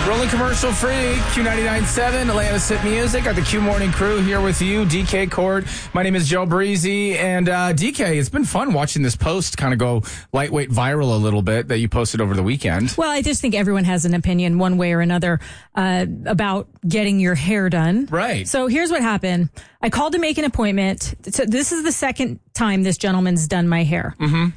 Rolling commercial free, Q99.7, Atlanta's Hit Music. Got the Q Morning Crew here with you, DK Cord. My name is Joe Breezy. And DK, it's been fun watching this post kind of go lightweight viral a little bit that you posted over the weekend. Well, I just think everyone has an opinion one way or another about getting your hair done. Right. So here's what happened. I called to make an appointment. So this is the second time this gentleman's done my hair. Mm-hmm.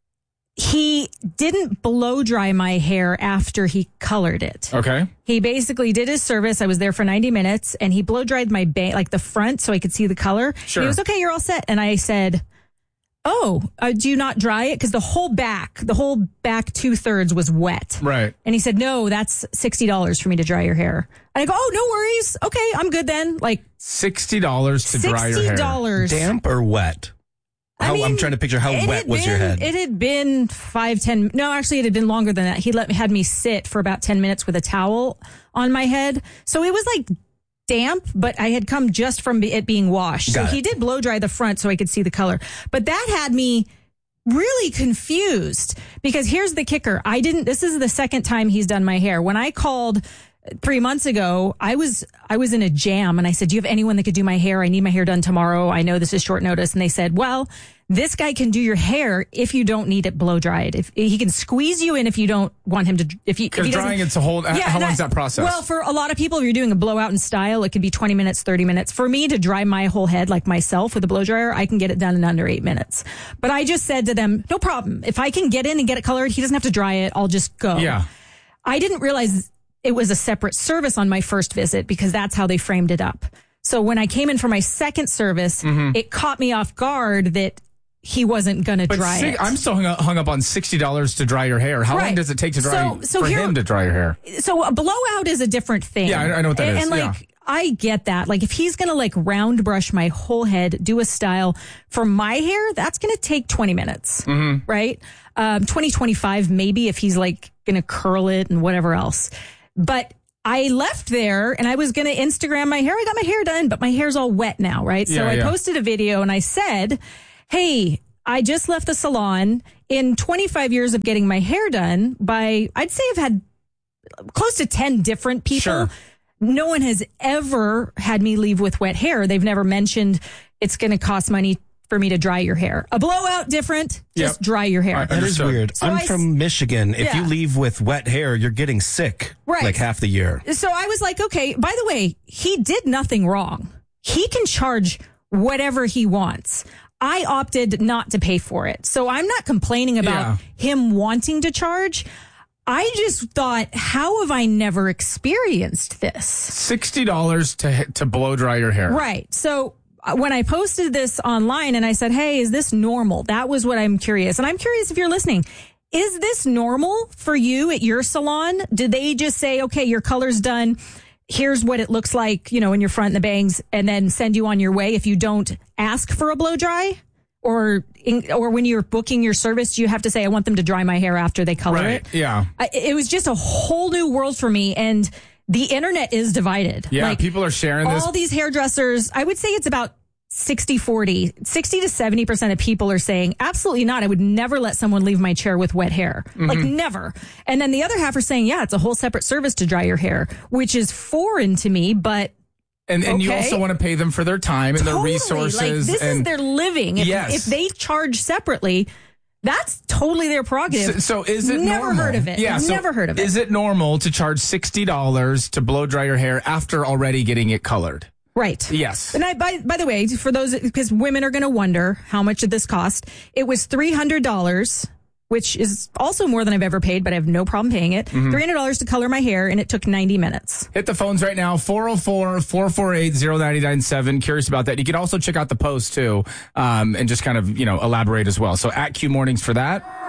He didn't blow dry my hair after he colored it. Okay. He basically did his service. I was there for 90 minutes and he blow dried my like the front so I could see the color. Sure. He was okay, you're all set. And I said, do you not dry it? Because the whole back 2/3 was wet. Right. And he said, no, that's $60 for me to dry your hair. And I go, oh, no worries. Okay, I'm good then. Like $60 to dry your hair. $60. Damp or wet? I'm trying to picture how wet was your head. It had been 5-10. No, actually, it had been longer than that. He had me sit for about 10 minutes with a towel on my head. So it was like damp, but I had come just from it being washed. So he did blow dry the front so I could see the color. But that had me really confused because here's the kicker. This is the second time he's done my hair. When I called 3 months ago, I was in a jam and I said, do you have anyone that could do my hair? I need my hair done tomorrow. I know this is short notice. And they said, well, this guy can do your hair if you don't need it blow dried. If he can squeeze you in if you don't want him to. Because drying, it's a whole. How long is that process? Well, for a lot of people, if you're doing a blowout in style, it could be 20 minutes, 30 minutes. For me to dry my whole head like myself with a blow dryer, I can get it done in under 8 minutes. But I just said to them, no problem. If I can get in and get it colored, he doesn't have to dry it. I'll just go. Yeah. I didn't realize it was a separate service on my first visit because that's how they framed it up. So when I came in for my second service, it caught me off guard that he wasn't going to dry it. I'm still hung up on $60 to dry your hair. How long does it take to dry him to dry your hair? So a blowout is a different thing. Yeah, I know what that is. And I get that. Like if he's going to round brush my whole head, do a style for my hair, that's going to take 20 minutes, right? 25 maybe if he's going to curl it and whatever else. But I left there and I was going to Instagram my hair. I got my hair done, but my hair's all wet now, right? So I posted a video and I said, hey, I just left the salon. In 25 years of getting my hair done I'd say I've had close to 10 different people. Sure. No one has ever had me leave with wet hair. They've never mentioned it's going to cost money for me to dry your hair. A blowout different, just dry your hair. That is weird. So I'm from Michigan. If you leave with wet hair, you're getting sick half the year. So I was like, okay, by the way, he did nothing wrong. He can charge whatever he wants. I opted not to pay for it. So I'm not complaining about him wanting to charge. I just thought, how have I never experienced this? $60 to blow dry your hair. Right. So when I posted this online and I said, hey, is this normal? That was what I'm curious. And I'm curious if you're listening. Is this normal for you at your salon? Did they just say, okay, your color's done. Here's what it looks like, in your front and the bangs, and then send you on your way if you don't ask for a blow dry? Or when you're booking your service, you have to say, I want them to dry my hair after they color it. Yeah. It was just a whole new world for me. And the internet is divided. Yeah, people are sharing this. All these hairdressers, I would say it's about 60-40. 60 to 70% of people are saying, absolutely not. I would never let someone leave my chair with wet hair. Never. And then the other half are saying, yeah, it's a whole separate service to dry your hair, which is foreign to me, but And you also want to pay them for their time and their resources. This is their living. If they charge separately, that's totally their prerogative. So is it normal? Never heard of it. Yeah, never heard of it. Is it normal to charge $60 to blow dry your hair after already getting it colored? Right. Yes. And by the way, for those, because women are going to wonder how much did this cost? It was $300, which is also more than I've ever paid, but I have no problem paying it. $300 to color my hair, and it took 90 minutes. Hit the phones right now, 404-448-0997. Curious about that. You can also check out the post, too, and just kind of, elaborate as well. So at Q Mornings for that.